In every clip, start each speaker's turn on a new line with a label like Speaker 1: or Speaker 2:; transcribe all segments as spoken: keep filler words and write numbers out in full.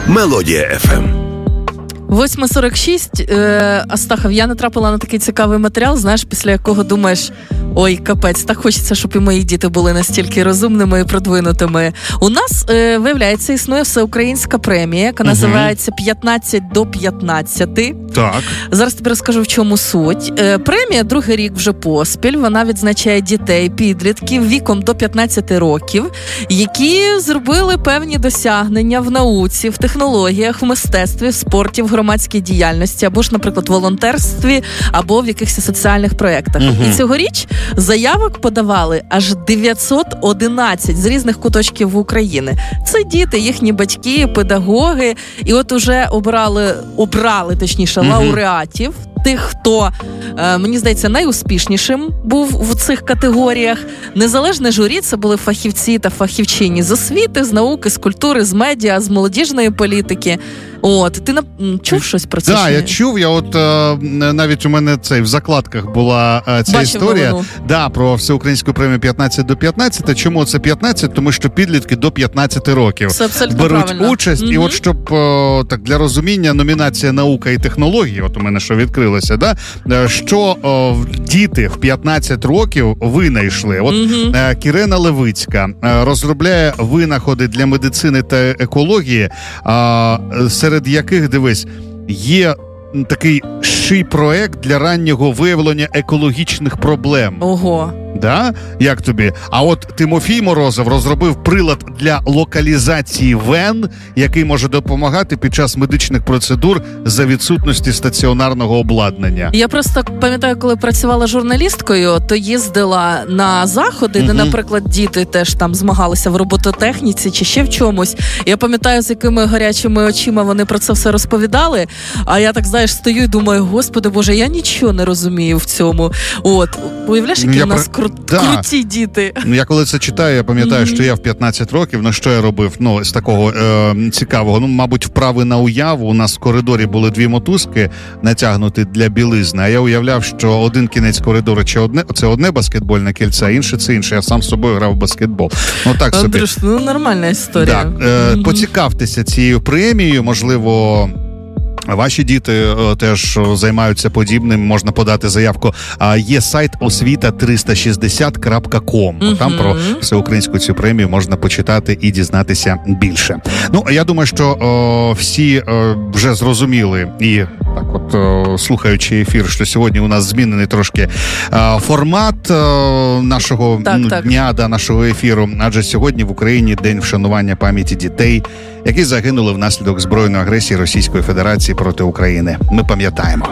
Speaker 1: Мелодія еф ем.
Speaker 2: восьма сорок шість. Е, Астахов, я натрапила на такий цікавий матеріал, знаєш, після якого думаєш, ой, капець, так хочеться, щоб і мої діти були настільки розумними і продвинутими. У нас, е, виявляється, існує всеукраїнська премія, яка угу. називається п'ятнадцять до п'ятнадцяти.
Speaker 3: Так.
Speaker 2: Зараз тобі розкажу, в чому суть. Е, премія другий рік вже поспіль, вона відзначає дітей, підлітків віком до п'ятнадцяти років, які зробили певні досягнення в науці, в технологіях, в мистецтві, в спорті, в громадській діяльності, або ж, наприклад, волонтерстві, або в якихось соціальних проєктах. Угу. І цьогоріч заявок подавали аж дев'ятсот одинадцять з різних куточків України. Це діти, їхні батьки, педагоги. І от уже обрали, обрали, точніше, угу. лауреатів, тих, хто, е, мені здається, найуспішнішим був в цих категоріях. Незалежне журі – це були фахівці та фахівчині з освіти, з науки, з культури, з медіа, з молодіжної політики. От, ти на... чув щось про це?
Speaker 3: Так, да, я чув, я от е, навіть у мене цей в закладках була е, ця
Speaker 2: Бачив
Speaker 3: історія.
Speaker 2: новину. Да,
Speaker 3: про всеукраїнську премію п'ятнадцять до п'ятнадцяти. Чому це п'ятнадцять? Тому що підлітки до п'ятнадцяти років беруть
Speaker 2: правильно.
Speaker 3: участь.
Speaker 2: Угу.
Speaker 3: І от щоб о, так для розуміння, номінація «Наука і технології», от у мене що відкрилося, да? що о, діти в п'ятнадцять років винайшли. От угу. е, Кірена Левицька е, розробляє винаходи для медицини та екології, е, серед яких, дивись, є такий ще й проект для раннього виявлення екологічних проблем.
Speaker 2: Ого.
Speaker 3: Да? Як тобі? А от Тимофій Морозов розробив прилад для локалізації вен, який може допомагати під час медичних процедур за відсутності стаціонарного обладнання.
Speaker 2: Я просто пам'ятаю, коли працювала журналісткою, то їздила на заходи, угу. де, наприклад, діти теж там змагалися в робототехніці чи ще в чомусь. Я пам'ятаю, з якими гарячими очима вони про це все розповідали, а я так, знаєш, стою і думаю, господи боже, я нічого не розумію в цьому. От, уявляєш, які
Speaker 3: я
Speaker 2: у нас
Speaker 3: про...
Speaker 2: кру...
Speaker 3: да.
Speaker 2: круті діти.
Speaker 3: Я коли це читаю, я пам'ятаю, mm-hmm. що я в п'ятнадцять років, ну що я робив, ну, з такого е, цікавого, ну, мабуть, вправи на уяву. У нас в коридорі були дві мотузки натягнуті для білизни, а я уявляв, що один кінець коридору чи одне, це одне баскетбольне кільце, а інше це інше. Я сам з собою грав в баскетбол. Ну, так собі.
Speaker 2: Андрюш, ну, нормальна історія.
Speaker 3: Так, е, mm-hmm. поцікавтеся цією премією, можливо... Ваші діти е, теж займаються подібним, можна подати заявку. А є сайт освіта триста шістдесят крапка ком. Uh-huh. Там про всеукраїнську цю премію можна почитати і дізнатися більше. Ну, я думаю, що о, всі о, вже зрозуміли і так от, о, слухаючи ефір, що сьогодні у нас змінений трошки о, формат о, нашого
Speaker 2: так,
Speaker 3: ну,
Speaker 2: так.
Speaker 3: дня, да, нашого ефіру. Адже сьогодні в Україні день вшанування пам'яті дітей, які загинули внаслідок збройної агресії Російської Федерації проти України. Ми пам'ятаємо.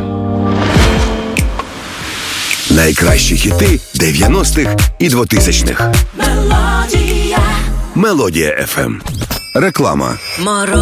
Speaker 1: Найкращі хіти дев'яностих і двотисячних. Мелодія. Мелодія еф ем. Реклама.